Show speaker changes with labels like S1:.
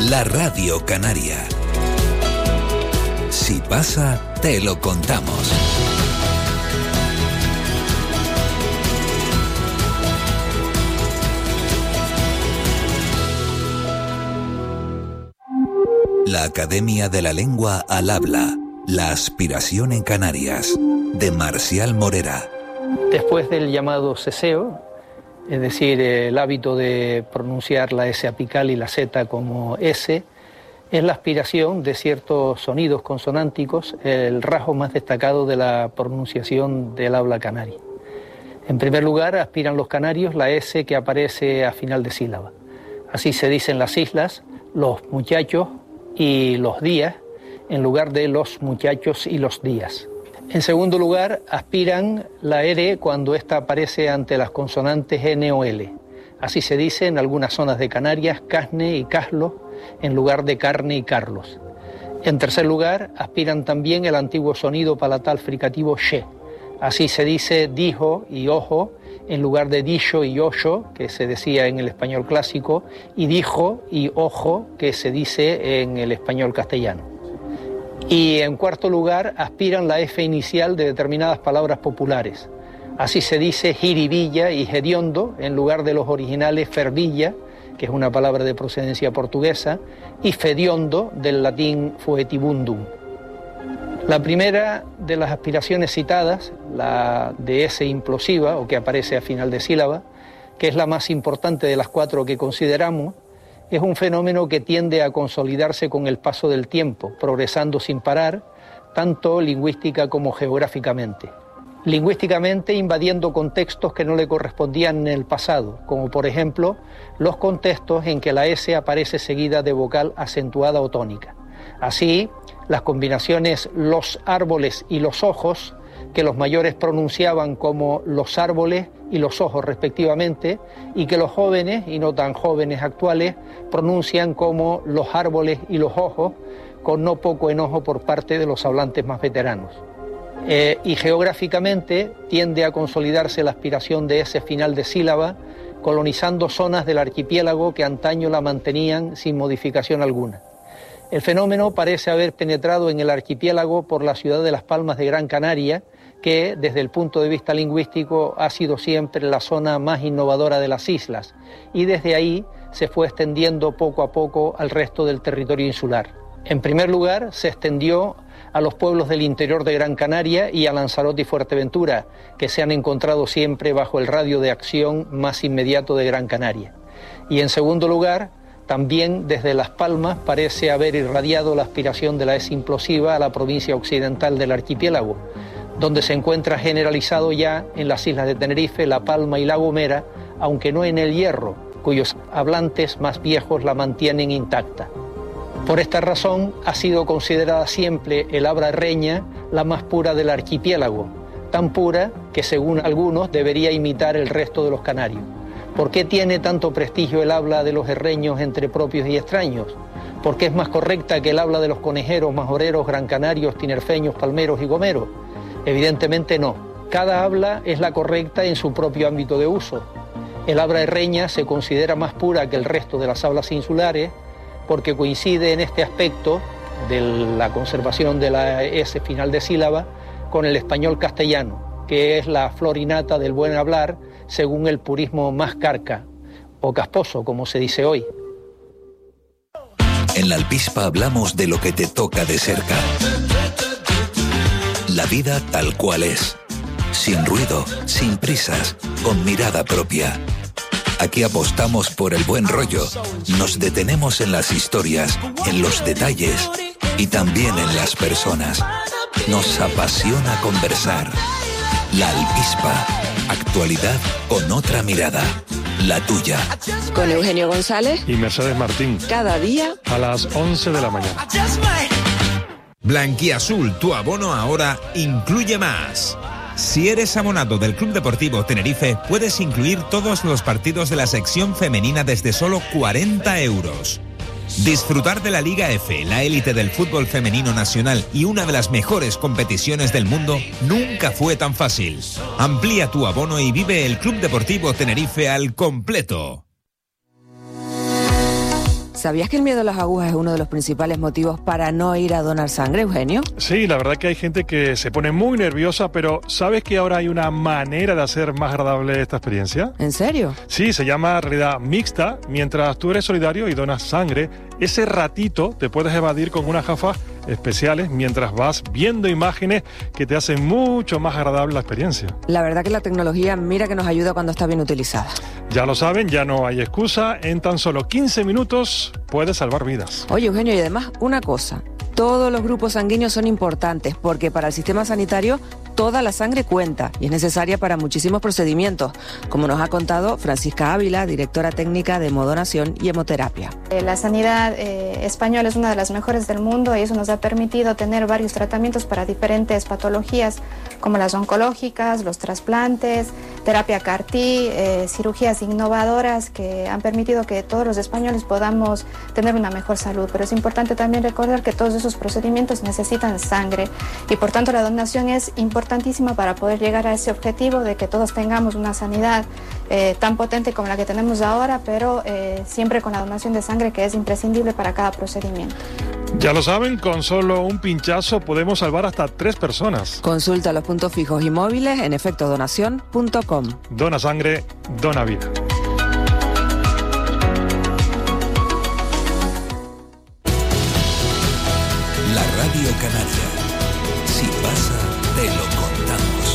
S1: la Radio Canaria. Si pasa, te lo contamos. La Academia de la Lengua al Habla, la aspiración en Canarias, de Marcial Morera.
S2: Después del llamado ceseo, es decir, el hábito de pronunciar la S apical y la Z como S, es la aspiración de ciertos sonidos consonánticos, el rasgo más destacado de la pronunciación del habla canaria. En primer lugar, aspiran los canarios la S que aparece a final de sílaba. Así se dice en las islas, los muchachos y los días, en lugar de los muchachos y los días. En segundo lugar, aspiran la R cuando ésta aparece ante las consonantes N o L. Así se dice en algunas zonas de Canarias, casne y caslo, en lugar de carne y carlos. En tercer lugar, aspiran también el antiguo sonido palatal fricativo she. Así se dice dijo y ojo, en lugar de dicho y oyo, que se decía en el español clásico, y dijo y ojo, que se dice en el español castellano. Y en cuarto lugar, aspiran la F inicial de determinadas palabras populares. Así se dice jiribilla y hediondo, en lugar de los originales fervilla, que es una palabra de procedencia portuguesa, y fediondo, del latín foetibundum. La primera de las aspiraciones citadas, la de S implosiva, o que aparece a final de sílaba, que es la más importante de las cuatro que consideramos, es un fenómeno que tiende a consolidarse con el paso del tiempo, progresando sin parar, tanto lingüística como geográficamente. Lingüísticamente invadiendo contextos que no le correspondían en el pasado, como por ejemplo los contextos en que la S aparece seguida de vocal acentuada o tónica. Así, las combinaciones los árboles y los ojos, que los mayores pronunciaban como los árboles y los ojos respectivamente, y que los jóvenes, y no tan jóvenes actuales, pronuncian como los árboles y los ojos, con no poco enojo por parte de los hablantes más veteranos. Y geográficamente tiende a consolidarse la aspiración de ese final de sílaba, colonizando zonas del archipiélago que antaño la mantenían sin modificación alguna. El fenómeno parece haber penetrado en el archipiélago por la ciudad de Las Palmas de Gran Canaria, que desde el punto de vista lingüístico ha sido siempre la zona más innovadora de las islas, y desde ahí se fue extendiendo poco a poco al resto del territorio insular. En primer lugar, se extendió a los pueblos del interior de Gran Canaria y a Lanzarote y Fuerteventura, que se han encontrado siempre bajo el radio de acción más inmediato de Gran Canaria. Y en segundo lugar, también desde Las Palmas parece haber irradiado la aspiración de la S implosiva a la provincia occidental del archipiélago, donde se encuentra generalizado ya en las islas de Tenerife, La Palma y La Gomera, aunque no en el Hierro, cuyos hablantes más viejos la mantienen intacta. Por esta razón ha sido considerada siempre el habla herreña la más pura del archipiélago, tan pura que según algunos debería imitar el resto de los canarios. ¿Por qué tiene tanto prestigio el habla de los herreños entre propios y extraños? ¿Por qué es más correcta que el habla de los conejeros, majoreros, gran canarios, tinerfeños, palmeros y gomeros? Evidentemente no. Cada habla es la correcta en su propio ámbito de uso. El habla herreña se considera más pura que el resto de las hablas insulares porque coincide en este aspecto de la conservación de la S final de sílaba con el español castellano, que es la flor innata del buen hablar según el purismo más carca o casposo, como se dice hoy.
S1: En La Alpispa hablamos de lo que te toca de cerca. La vida tal cual es, sin ruido, sin prisas, con mirada propia. Aquí apostamos por el buen rollo, nos detenemos en las historias, en los detalles y también en las personas. Nos apasiona conversar. La Alpispa, actualidad con otra mirada, la tuya.
S3: Con Eugenio González
S4: y Mercedes Martín.
S3: Cada día
S4: a las 11 de la mañana.
S5: Blanquiazul, tu abono ahora incluye más. Si eres abonado del Club Deportivo Tenerife, puedes incluir todos los partidos de la sección femenina desde solo 40 euros. Disfrutar de la Liga F, la élite del fútbol femenino nacional y una de las mejores competiciones del mundo nunca fue tan fácil. Amplía tu abono y vive el Club Deportivo Tenerife al completo.
S3: ¿Sabías que el miedo a las agujas es uno de los principales motivos para no ir a donar sangre, Eugenio?
S4: Sí, la verdad que hay gente que se pone muy nerviosa, pero ¿sabes que ahora hay una manera de hacer más agradable esta experiencia?
S3: ¿En serio?
S4: Sí, se llama realidad mixta. Mientras tú eres solidario y donas sangre, ese ratito te puedes evadir con unas gafas especiales mientras vas viendo imágenes que te hacen mucho más agradable la experiencia.
S3: La verdad que la tecnología, mira que nos ayuda cuando está bien utilizada.
S4: Ya lo saben, ya no hay excusa. En tan solo 15 minutos puedes salvar vidas.
S3: Oye, Eugenio, y además, una cosa. Todos los grupos sanguíneos son importantes porque para el sistema sanitario toda la sangre cuenta y es necesaria para muchísimos procedimientos, como nos ha contado Francisca Ávila, directora técnica de Hemodonación y Hemoterapia.
S6: La sanidad española es una de las mejores del mundo y eso nos ha permitido tener varios tratamientos para diferentes patologías como las oncológicas, los trasplantes, terapia CAR-T, cirugías innovadoras que han permitido que todos los españoles podamos tener una mejor salud. Pero es importante también recordar que todos esos procedimientos necesitan sangre y por tanto la donación es importantísima para poder llegar a ese objetivo de que todos tengamos una sanidad tan potente como la que tenemos ahora, pero siempre con la donación de sangre que es imprescindible para cada procedimiento.
S4: Ya lo saben, con solo un pinchazo podemos salvar hasta 3 personas.
S3: Consulta los puntos fijos y móviles en efectodonación.com.
S4: Dona sangre, dona vida.